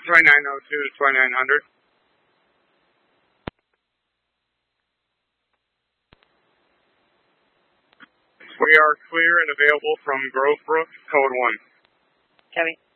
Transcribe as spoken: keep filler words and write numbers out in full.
twenty-nine oh two to twenty-nine hundred. We are clear and available from Grove Brook, code one. Copy.